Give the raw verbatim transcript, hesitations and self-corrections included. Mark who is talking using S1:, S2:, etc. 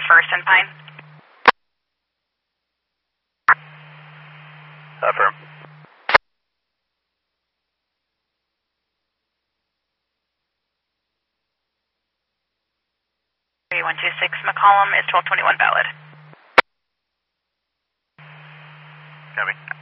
S1: First and Pine.
S2: Affirm.
S1: three one two six McCollum is twelve twenty-one valid.
S2: Copy.